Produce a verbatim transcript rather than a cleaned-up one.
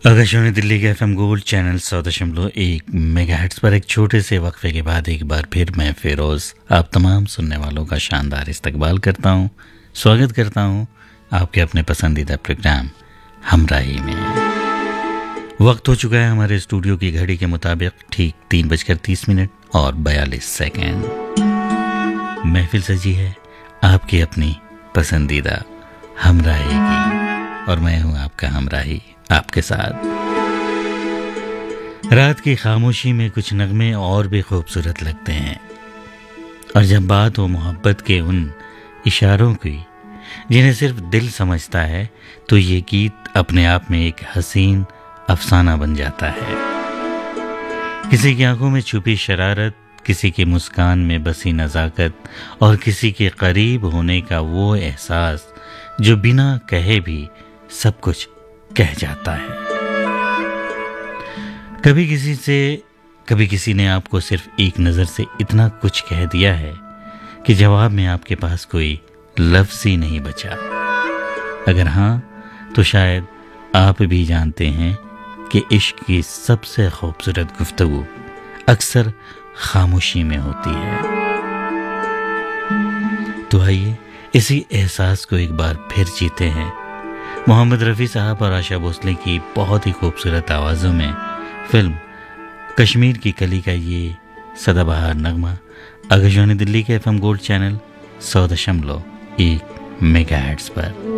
आकाशवाणी दिल्ली के FM gold channel सौ दशमलव एक मेगाहर्ट्ज पर एक छोटे से वक्फे के बाद एक बार फिर मैं फिरोज आप तमाम सुनने वालों का शानदार इस्तकबाल करता हूं, स्वागत करता हूं आपके अपने पसंदीदा प्रोग्राम हमराही में। वक्त हो चुका है हमारे स्टूडियो की घड़ी के मुताबिक ठीक तीन बजकर तीस मिनट और बयालीस सेकेंड। महफिल सजी है आपकी अपनी पसंदीदा हमराही की और मैं हूं आपका हमराही आपके साथ। रात की खामोशी में कुछ नगमे और भी खूबसूरत लगते हैं और जब बात हो मोहब्बत के उन इशारों की जिन्हें सिर्फ दिल समझता है तो ये गीत अपने आप में एक हसीन अफसाना बन जाता है। किसी की आंखों में छुपी शरारत, किसी की मुस्कान में बसी नज़ाकत और किसी के करीब होने का वो एहसास जो बिना कहे भी सब कुछ कह जाता है। कभी किसी से कभी किसी ने आपको सिर्फ एक नज़र से इतना कुछ कह दिया है कि जवाब में आपके पास कोई लफ्ज़ ही नहीं बचा। अगर हाँ तो शायद आप भी जानते हैं कि इश्क की सबसे खूबसूरत गुफ्तगू अक्सर खामोशी में होती है। तो आइए इसी एहसास को एक बार फिर जीते हैं मोहम्मद रफ़ी साहब और आशा भोसले की बहुत ही खूबसूरत आवाज़ों में फिल्म कश्मीर की कली का ये सदाबहार नगमा आकाशवाणी दिल्ली के एफएम गोल्ड चैनल सौ दशमलव एक मेगाहर्ट्ज़ पर।